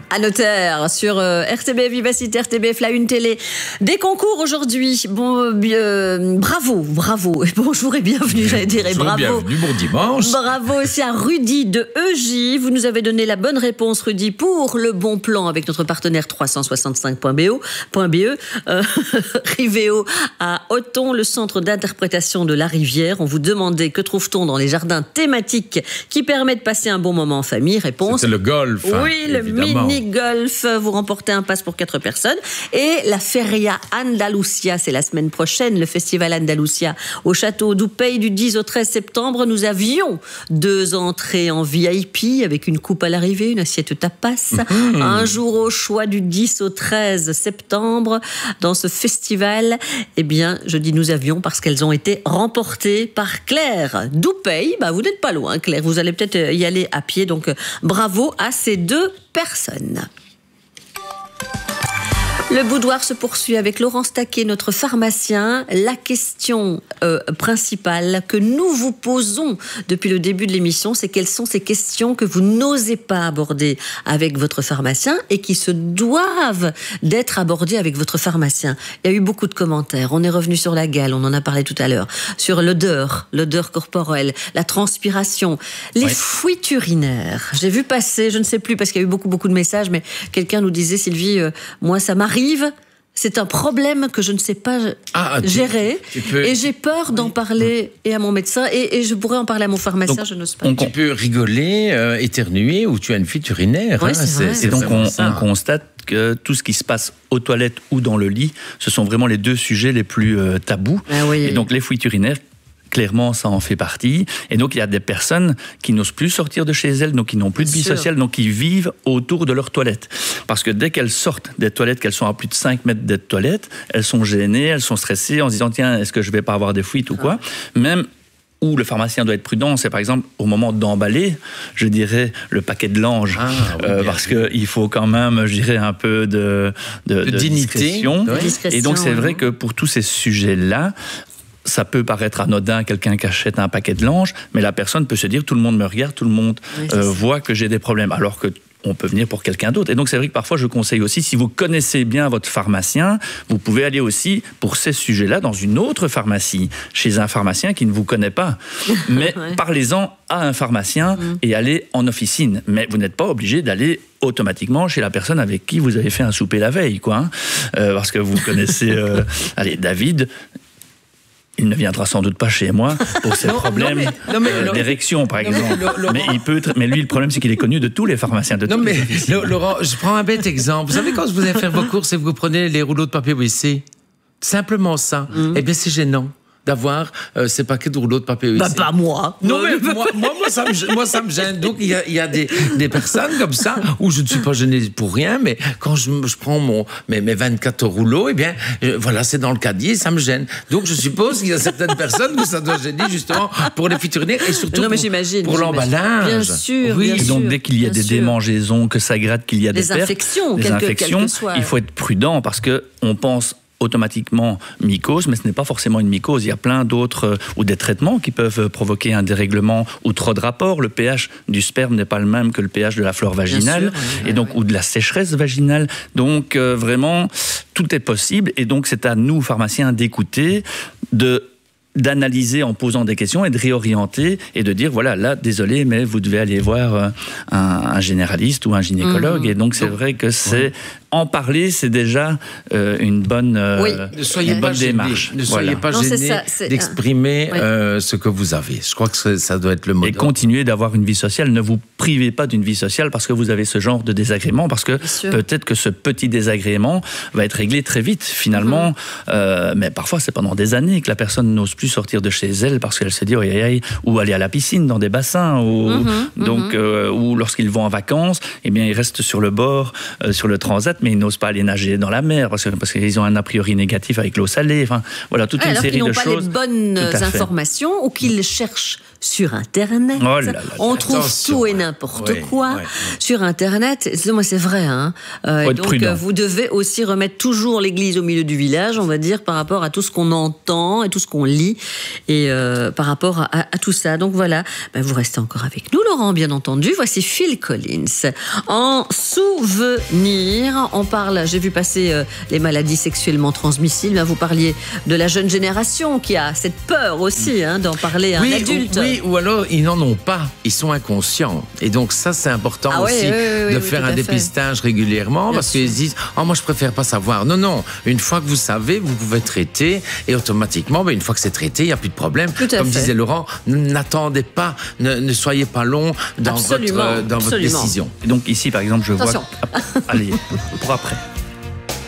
À notaire sur RTBF Vivacité, RTBF La Une Télé. Des concours aujourd'hui. Bon, bravo. Bonjour et bienvenue, j'allais dire. Et bravo. Bienvenue, bon dimanche. Bravo aussi à Rudy de EJ. Vous nous avez donné la bonne réponse, Rudy, pour le bon plan avec notre partenaire 365.be. Riveo à Othon, le centre d'interprétation de la Rivière. On vous demandait que trouve-t-on dans les jardins thématiques qui permettent de passer un bon moment en famille. Réponse. C'est le golf. Oui, le mini-golf. Vous remportez un pass pour 4 personnes. Et la Feria Andalusia, c'est la semaine prochaine, le festival Andalusia au château d'Oupey du 10 au 13 septembre. Nous avions 2 entrées en VIP avec une coupe à l'arrivée, une assiette tapas. Un jour au choix du 10 au 13 septembre dans ce festival. Eh bien, je dis nous avions parce qu'elles ont été remportées par Claire d'Oupey. Vous n'êtes pas loin, Claire. Vous allez peut-être y aller à pied. Donc, bravo à ces 2 personnes. Le boudoir se poursuit avec Laurence Taquet, notre pharmacien. La question principale que nous vous posons depuis le début de l'émission, c'est quelles sont ces questions que vous n'osez pas aborder avec votre pharmacien et qui se doivent d'être abordées avec votre pharmacien. Il y a eu beaucoup de commentaires. On est revenu sur la gale, on en a parlé tout à l'heure, sur l'odeur corporelle, la transpiration, les fuites urinaires. J'ai vu passer, je ne sais plus parce qu'il y a eu beaucoup de messages, mais quelqu'un nous disait, Sylvie, moi ça m'arrive. C'est un problème que je ne sais pas gérer et j'ai peur d'en parler et à mon médecin et je pourrais en parler à mon pharmacien, je n'ose pas. On peut rigoler, éternuer ou tu as une fuite urinaire. Oui, et donc on constate que tout ce qui se passe aux toilettes ou dans le lit, ce sont vraiment les 2 sujets les plus tabous. Et donc les fuites urinaires, clairement, ça en fait partie. Et donc, il y a des personnes qui n'osent plus sortir de chez elles, donc qui n'ont plus de vie sociale, donc qui vivent autour de leurs toilettes. Parce que dès qu'elles sortent des toilettes, qu'elles sont à plus de 5 mètres des toilettes, elles sont gênées, elles sont stressées en se disant, tiens, est-ce que je vais pas avoir des fuites ou quoi ? Même où le pharmacien doit être prudent, c'est par exemple au moment d'emballer, je dirais, le paquet de lange. Parce qu'il faut quand même, je dirais, un peu de discrétion. Et donc, c'est vrai que pour tous ces sujets-là, ça peut paraître anodin, quelqu'un qui achète un paquet de lange, mais la personne peut se dire, tout le monde me regarde, tout le monde voit que j'ai des problèmes, alors que on peut venir pour quelqu'un d'autre. Et donc, c'est vrai que parfois, je conseille aussi, si vous connaissez bien votre pharmacien, vous pouvez aller aussi, pour ces sujets-là, dans une autre pharmacie, chez un pharmacien qui ne vous connaît pas. Mais parlez-en à un pharmacien et allez en officine. Mais vous n'êtes pas obligé d'aller automatiquement chez la personne avec qui vous avez fait un souper la veille, parce que vous connaissez... allez, David... Il ne viendra sans doute pas chez moi pour ses problèmes d'érection, par exemple. Mais lui, le problème, c'est qu'il est connu de tous les pharmaciens. Laurent, je prends un bête exemple. Vous savez, quand vous allez faire vos courses et vous prenez les rouleaux de papier WC, simplement ça, eh bien, c'est gênant d'avoir ces paquets de rouleaux de papier WC. Pas moi. Non, mais moi, ça me gêne. Donc, il y a des personnes comme ça où je ne suis pas gêné pour rien, mais quand je prends mes 24 rouleaux, eh bien, voilà, c'est dans le caddie et ça me gêne. Donc, je suppose qu'il y a certaines personnes que ça doit gêner justement pour les fuites urinaires et surtout pour l'emballage. Bien sûr. Oui, et donc, dès qu'il y a des démangeaisons, que ça gratte, qu'il y a des infections, il faut être prudent parce qu'on pense automatiquement mycose, mais ce n'est pas forcément une mycose. Il y a plein d'autres, ou des traitements qui peuvent provoquer un dérèglement ou trop de rapport. Le pH du sperme n'est pas le même que le pH de la flore vaginale, et donc ou de la sécheresse vaginale. Donc vraiment, tout est possible, et donc c'est à nous, pharmaciens, d'écouter, d'analyser en posant des questions et de réorienter et de dire, voilà, là, désolé, mais vous devez aller voir un généraliste ou un gynécologue. Et donc, c'est vrai que en parler, c'est déjà une bonne démarche. Ne soyez pas gênés d'exprimer ce que vous avez. Je crois que ça doit être le mot. Et continuez d'avoir une vie sociale. Ne vous privez pas d'une vie sociale parce que vous avez ce genre de désagrément, parce que peut-être que ce petit désagrément va être réglé très vite, finalement. Mais parfois, c'est pendant des années que la personne n'ose plus sortir de chez elle parce qu'elle se dit, ou aller à la piscine, dans des bassins, ou lorsqu'ils vont en vacances, eh bien, ils restent sur le bord, sur le transat, mais ils n'osent pas aller nager dans la mer parce qu'ils ont un a priori négatif avec l'eau salée. Enfin, voilà, toute une série de choses. Alors qu'ils n'ont pas les bonnes informations ou qu'ils cherchent sur Internet. Oh là là, on trouve tout et n'importe quoi sur Internet. Moi, c'est vrai. Donc, vous devez aussi remettre toujours l'église au milieu du village, on va dire, par rapport à tout ce qu'on entend et tout ce qu'on lit, et par rapport à tout ça. Donc voilà, vous restez encore avec nous, Laurent, bien entendu. Voici Phil Collins. En souvenir, on parle, j'ai vu passer les maladies sexuellement transmissibles. Vous parliez de la jeune génération qui a cette peur aussi d'en parler à un adulte. Oui, ou alors ils n'en ont pas, ils sont inconscients. Et donc ça, c'est important aussi de faire un dépistage régulièrement, parce qu'ils se disent « Oh, moi je préfère pas savoir ». Non, une fois que vous savez, vous pouvez traiter, et automatiquement, une fois que c'est traité, il n'y a plus de problème. Comme disait Laurent, n'attendez pas, ne soyez pas long dans votre décision. Et donc ici, par exemple, je vois... Allez, pour après.